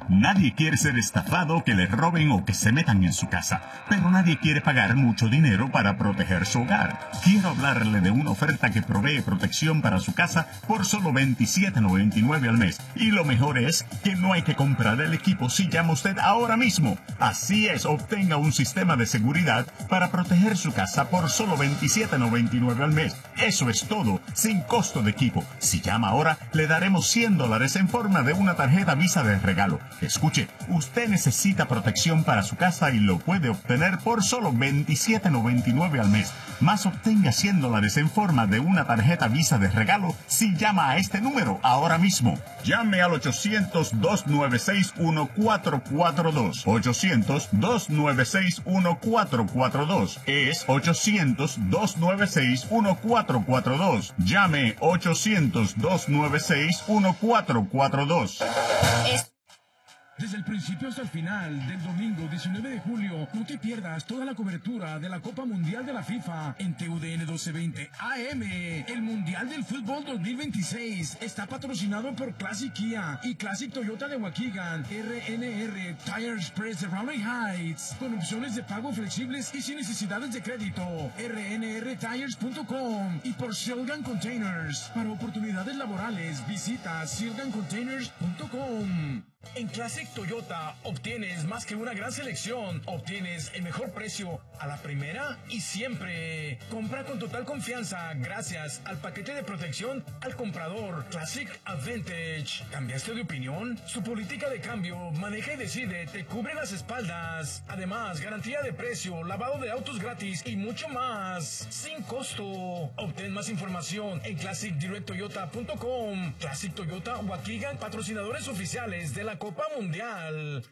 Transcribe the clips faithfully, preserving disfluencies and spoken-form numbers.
Nadie quiere ser estafado, que le roben o que se metan en su casa, pero nadie quiere pagar mucho dinero para proteger su hogar. Quiero hablarle de una oferta que provee protección para su casa por solo veintisiete noventa y nueve al mes. Y lo mejor es que no hay que comprar el equipo si llama usted ahora mismo. Así es, obtenga un sistema de seguridad para proteger su casa por solo veintisiete noventa y nueve al mes. Eso es todo, sin costo de equipo. Si llama ahora, le daremos cien dólares en forma de una tarjeta Visa de regalo. Escuche, usted necesita protección para su casa y lo puede obtener por solo veintisiete noventa y nueve al mes. Más obtenga cien dólares en forma de una tarjeta Visa de regalo si llama a este número ahora mismo. Llame al ochocientos, dos nueve seis, uno cuatro cuatro dos. ochocientos, dos nueve seis, uno cuatro cuatro dos. Es ochocientos, dos nueve seis, uno cuatro cuatro dos. Llame ochocientos, dos nueve seis, uno cuatro cuatro dos. Es... Desde el principio hasta el final del domingo diecinueve de julio, no te pierdas toda la cobertura de la Copa Mundial de la FIFA en T U D N doce veinte A M. El Mundial del Fútbol dos mil veintiséis está patrocinado por Classic Kia y Classic Toyota de Waukegan, R N R Tire Express de Raleigh Heights, con opciones de pago flexibles y sin necesidades de crédito, R N R tires punto com, y por Silgan Containers. Para oportunidades laborales, visita silgan containers punto com. En Classic Toyota obtienes más que una gran selección, obtienes el mejor precio a la primera y siempre. Compra con total confianza gracias al paquete de protección al comprador Classic Advantage. ¿Cambiaste de opinión? Su política de cambio, maneja y decide, te cubre las espaldas. Además, garantía de precio, lavado de autos gratis y mucho más, sin costo. Obtén más información en classic direct toyota punto com. Classic Toyota Waukegan, patrocinadores oficiales de la Copa Mundial.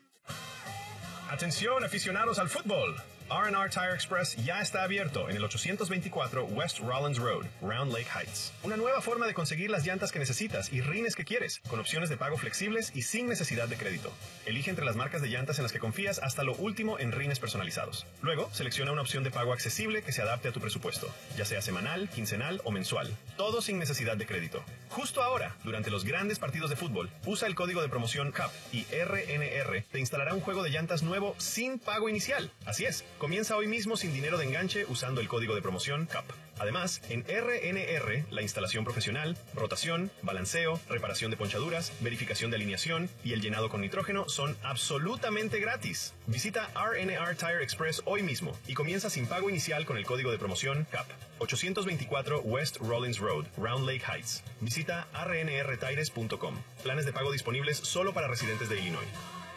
Atención, aficionados al fútbol. R and R Tire Express ya está abierto en el ochocientos veinticuatro West Rollins Road, Round Lake Heights. Una nueva forma de conseguir las llantas que necesitas y rines que quieres, con opciones de pago flexibles y sin necesidad de crédito. Elige entre las marcas de llantas en las que confías hasta lo último en rines personalizados. Luego, selecciona una opción de pago accesible que se adapte a tu presupuesto, ya sea semanal, quincenal o mensual. Todo sin necesidad de crédito. Justo ahora, durante los grandes partidos de fútbol, usa el código de promoción C U P y R N R te instalará un juego de llantas nuevo sin pago inicial. Así es. Comienza hoy mismo sin dinero de enganche usando el código de promoción C U P. Además, en R N R, la instalación profesional, rotación, balanceo, reparación de ponchaduras, verificación de alineación y el llenado con nitrógeno son absolutamente gratis. Visita R N R Tire Express hoy mismo y comienza sin pago inicial con el código de promoción C U P. ochocientos veinticuatro West Rollins Road, Round Lake Heights. Visita R N R tires punto com. Planes de pago disponibles solo para residentes de Illinois.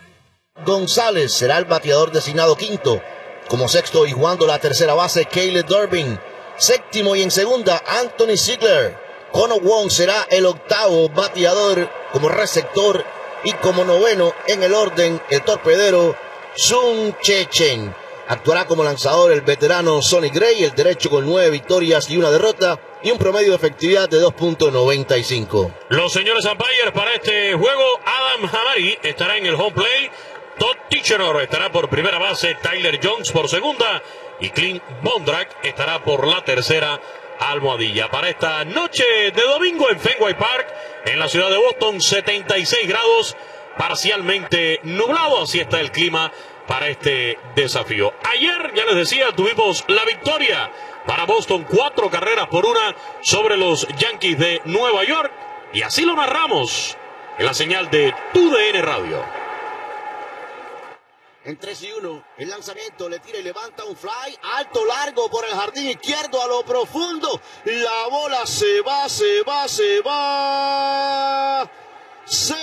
González será el bateador designado quinto. Como sexto y jugando la tercera base, Caleb Durbin. Séptimo y en segunda, Anthony Ziegler. Connor Wong será el octavo bateador como receptor. Y como noveno en el orden, el torpedero Sun Chechen. Actuará como lanzador el veterano Sonny Gray, el derecho con nueve victorias y una derrota y un promedio de efectividad de dos punto noventa y cinco. Los señores umpires para este juego, Adam Hamari estará en el home play. Todd Tichenor estará por primera base, Tyler Jones por segunda y Clint Bondrak estará por la tercera almohadilla. Para esta noche de domingo en Fenway Park, en la ciudad de Boston, setenta y seis grados, parcialmente nublado, así está el clima para este desafío. Ayer, ya les decía, tuvimos la victoria para Boston, cuatro carreras por una sobre los Yankees de Nueva York, y así lo narramos en la señal de T U D N Radio. En tres y uno, el lanzamiento le tira y levanta un fly alto, largo por el jardín izquierdo a lo profundo. La bola se va, se va, se va. Se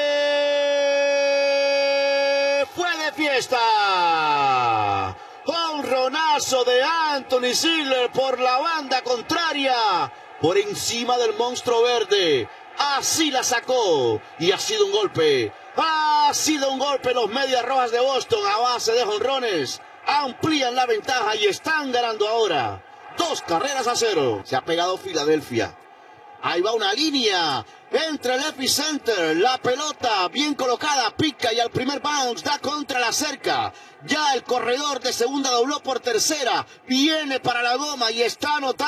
fue de fiesta. Honronazo de Anthony Ziegler por la banda contraria, por encima del monstruo verde. Así la sacó y ha sido un golpe. Ha sido un golpe. Los Medias Rojas de Boston a base de jonrones amplían la ventaja y están ganando ahora dos carreras a cero. Se ha pegado Filadelfia. Ahí va una línea entre el epicenter. La pelota bien colocada, pica y al primer bounce da contra la cerca. Ya el corredor de segunda dobló por tercera. Viene para la goma y está anotando.